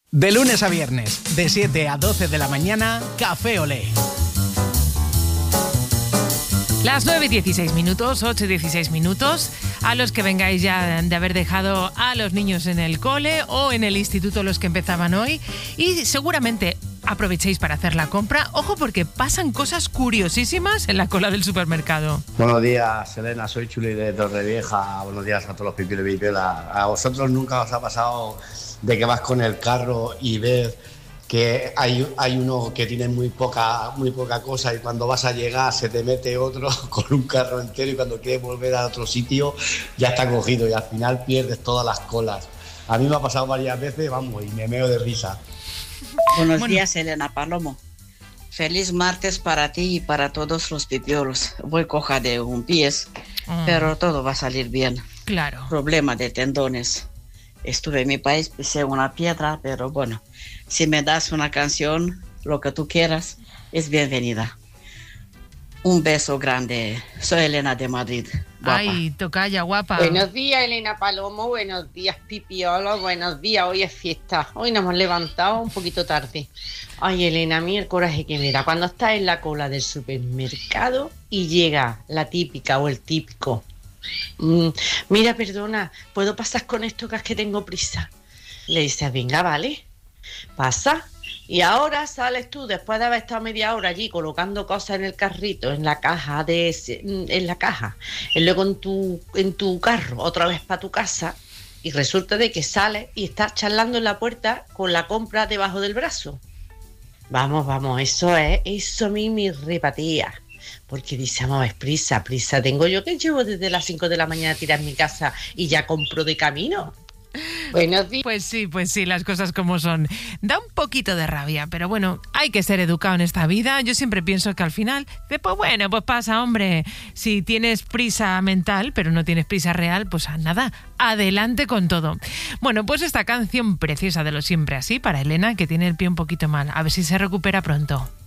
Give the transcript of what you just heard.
De lunes a viernes, de 7 a 12 de la mañana, Café Olé. Las 9:16 minutos, 8:16 minutos. A los que vengáis ya de haber dejado a los niños en el cole o en el instituto, los que empezaban hoy. Y seguramente aprovechéis para hacer la compra. Ojo, porque pasan cosas curiosísimas en la cola del supermercado. Buenos días, Elena, soy Chuli de Torrevieja. Buenos días a todos los pipiolos y pipiolas. ¿A vosotros nunca os ha pasado de que vas con el carro y ves que hay uno que tiene muy poca cosa y cuando vas a llegar se te mete otro con un carro entero y cuando quieres volver a otro sitio ya está cogido y al final pierdes todas las colas? A mí me ha pasado varias veces, vamos, y me meo de risa. Buenos días, Elena Palomo. Feliz martes para ti y para todos los pipiolos. Voy coja de un pie, pero todo va a salir bien. Claro. Problema de tendones. Estuve en mi país, pisé una piedra, pero bueno, si me das una canción, lo que tú quieras, es bienvenida. Un beso grande. Soy Elena de Madrid. Guapa. Ay, tocaya, guapa. Buenos días, Elena Palomo. Buenos días, Pipiolo. Buenos días. Hoy es fiesta. Hoy nos hemos levantado un poquito tarde. Ay, Elena, a mí el coraje que me da cuando estás en la cola del supermercado y llega la típica o el típico. Mira, perdona, ¿puedo pasar con esto que es que tengo prisa? Le dices, venga, vale, pasa. Y ahora sales tú, después de haber estado media hora allí colocando cosas en el carrito, en la caja, y luego en tu carro, otra vez para tu casa, y resulta de que sales y estás charlando en la puerta con la compra debajo del brazo. Vamos, eso a mí me repatía. Porque dice, vamos, es prisa tengo yo, que llevo desde las 5 de la mañana a tirar mi casa y ya compro de camino. Buenos días. Pues sí, las cosas como son. Da un poquito de rabia, pero bueno, hay que ser educado en esta vida. Yo siempre pienso que al final, pues pasa, hombre. Si tienes prisa mental, pero no tienes prisa real, pues nada, adelante con todo. Bueno, pues esta canción preciosa de Lo Siempre Así para Elena, que tiene el pie un poquito mal. A ver si se recupera pronto.